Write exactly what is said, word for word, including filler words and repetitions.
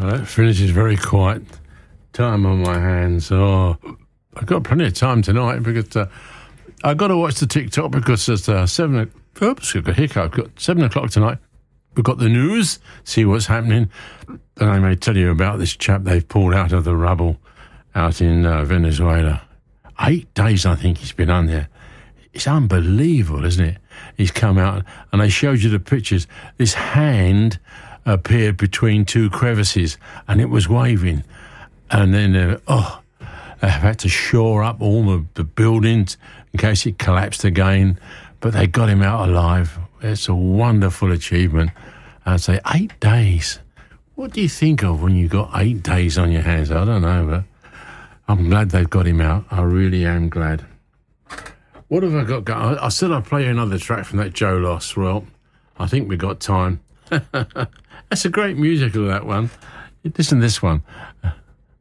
that finishes very quiet. Time on my hands. Oh, I've got plenty of time tonight because uh, I've got to watch the TikTok because it's uh, seven. Oops, I've got a hiccup. I've got seven o'clock tonight. We've got the news. See what's happening, and I may tell you about this chap they've pulled out of the rubble out in uh, Venezuela. Eight days, I think he's been on there. It's unbelievable, isn't it? He's come out, and they showed you the pictures. This hand appeared between two crevices, and it was waving. And then, uh, oh, they had to shore up all the, the buildings in case it collapsed again. But they got him out alive. It's a wonderful achievement. I'd say eight days. What do you think of when you got eight days on your hands? I don't know, but I'm glad they've got him out. I really am glad. What have I got going? I said I'd play you another track from that Joe Loss. Well, I think we got time. That's a great musical, that one. Listen to this one.